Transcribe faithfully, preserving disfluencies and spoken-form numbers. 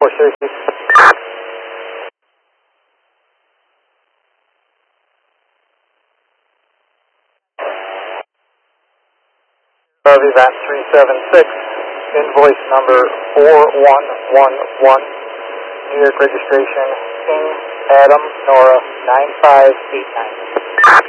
four Syracuse. Love event three seven six, invoice number four one one one, New York registration, King Adam Nora nine five eight nine.